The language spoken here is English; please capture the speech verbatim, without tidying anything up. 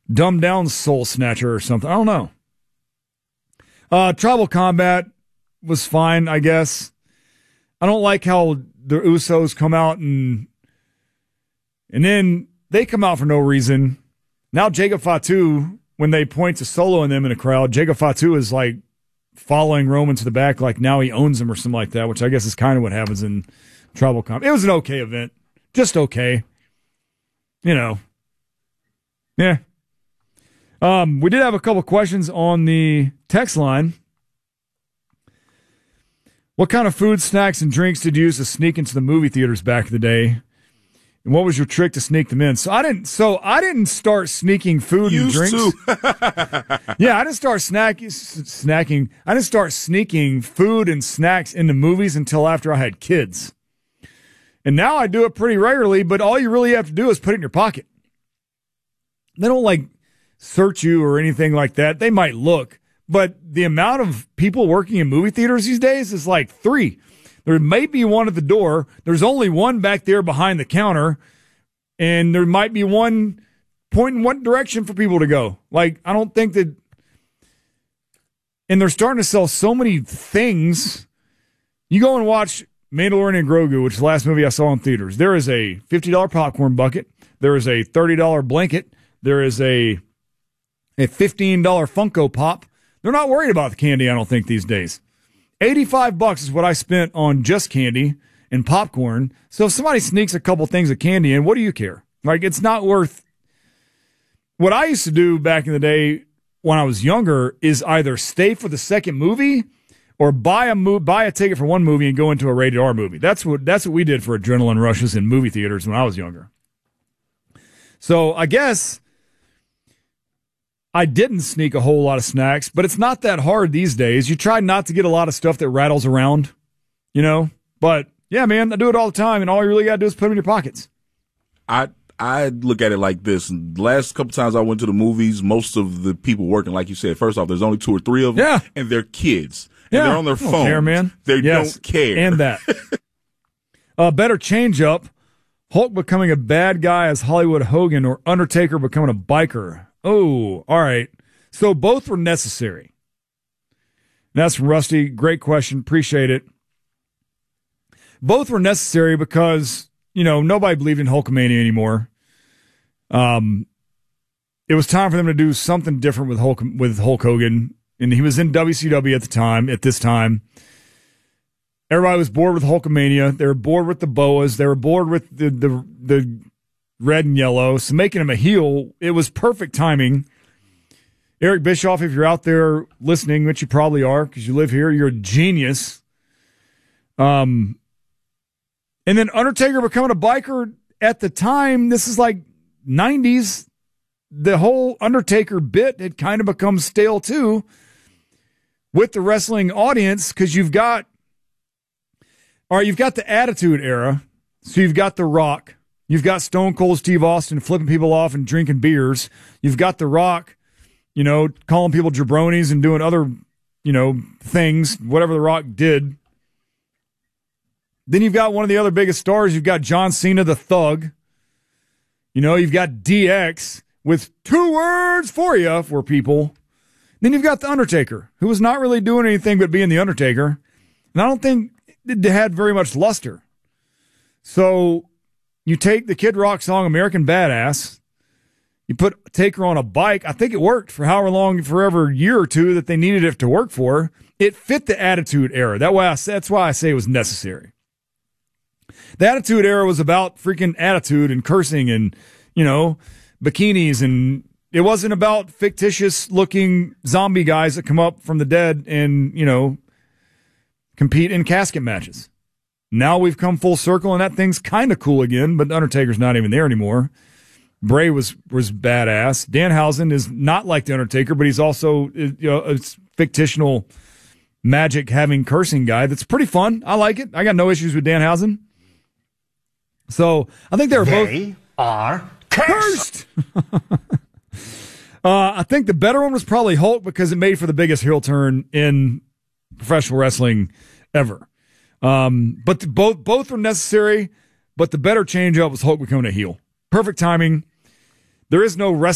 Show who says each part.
Speaker 1: dumbed down Soul Snatcher or something. I don't know. Uh, Tribal Combat was fine, I guess. I don't like how the Usos come out and and then they come out for no reason. Now Jacob Fatu, when they point to Solo and them in a crowd, Jacob Fatu is like following Roman to the back like now he owns him or something like that, which I guess is kind of what happens in Tribal Combat. It was an okay event. Just okay. You know. Yeah. Um, we did have a couple questions on the text line. What kind of food, snacks, and drinks did you use to sneak into the movie theaters back in the day? And what was your trick to sneak them in? So I didn't. So I didn't start sneaking food
Speaker 2: Used
Speaker 1: and drinks.
Speaker 2: to.
Speaker 1: Yeah, I didn't start snack, snacking. I didn't start sneaking food and snacks into movies until after I had kids. And now I do it pretty regularly. But all you really have to do is put it in your pocket. They don't like search you or anything like that. They might look. But the amount of people working in movie theaters these days is like three. There may be one at the door. There's only one back there behind the counter. And there might be one pointing what direction for people to go. Like, I don't think that... And they're starting to sell so many things. You go and watch Mandalorian and Grogu, which is the last movie I saw in theaters. There is a fifty dollars popcorn bucket. There is a thirty dollars blanket. There is a, a fifteen dollars Funko Pop. They're not worried about the candy, I don't think, these days. eighty-five bucks is what I spent on just candy and popcorn. So if somebody sneaks a couple things of candy in, what do you care? Like, it's not worth... What I used to do back in the day when I was younger is either stay for the second movie or buy a mo- buy a ticket for one movie and go into a rated R movie. That's what that's what we did for adrenaline rushes in movie theaters when I was younger. So I guess... I didn't sneak a whole lot of snacks, but it's not that hard these days. You try not to get a lot of stuff that rattles around, you know? But, yeah, man, I do it all the time, and all you really got to do is put them in your pockets.
Speaker 2: I I look at it like this. The last couple times I went to the movies, most of the people working, like you said, first off, there's only two or three of them,
Speaker 1: yeah.
Speaker 2: and they're kids. And
Speaker 1: yeah.
Speaker 2: they're on their
Speaker 1: Don't
Speaker 2: phones.
Speaker 1: care, man.
Speaker 2: They
Speaker 1: yes.
Speaker 2: don't care.
Speaker 1: And that. uh, better change up. Hulk becoming a bad guy as Hollywood Hogan or Undertaker becoming a biker. Oh, all right. So both were necessary. And that's from Rusty. Great question. Appreciate it. Both were necessary because, you know, nobody believed in Hulkamania anymore. Um, it was time for them to do something different with Hulk, with Hulk Hogan. And he was in W C W at the time, at this time. Everybody was bored with Hulkamania. They were bored with the boas. They were bored with the, the, the, red and yellow, so making him a heel, it was perfect timing. Eric Bischoff, if you're out there listening, which you probably are because you live here, you're a genius. Um, and then Undertaker becoming a biker at the time, this is like nineties. The whole Undertaker bit had kind of become stale too with the wrestling audience because you've got, all right, you've got the Attitude Era, so you've got The Rock. You've got Stone Cold Steve Austin flipping people off and drinking beers. You've got The Rock, you know, calling people jabronis and doing other, you know, things, whatever The Rock did. Then you've got one of the other biggest stars. You've got John Cena, the Thug. You know, you've got D X with two words for you for people. Then you've got The Undertaker, who was not really doing anything but being The Undertaker. And I don't think it had very much luster. So... You take the Kid Rock song American Badass, you put Taker on a bike. I think it worked for however long, forever year or two that they needed it to work for. It fit the Attitude Era. That way I, that's why I say it was necessary. The Attitude Era was about freaking attitude and cursing and, you know, bikinis. And it wasn't about fictitious looking zombie guys that come up from the dead and, you know, compete in casket matches. Now we've come full circle, and that thing's kind of cool again, but Undertaker's not even there anymore. Bray was was badass. Danhausen is not like The Undertaker, but he's also, you know, a fictional magic having cursing guy that's pretty fun. I like it. I got no issues with Danhausen. So I think they were
Speaker 3: they
Speaker 1: both...
Speaker 3: are
Speaker 1: cursed! uh, I think the better one was probably Hulk because it made for the biggest heel turn in professional wrestling ever. Um, but the, both both were necessary, but the better change up was Hulk becoming a heel. Perfect timing. There is no wrestling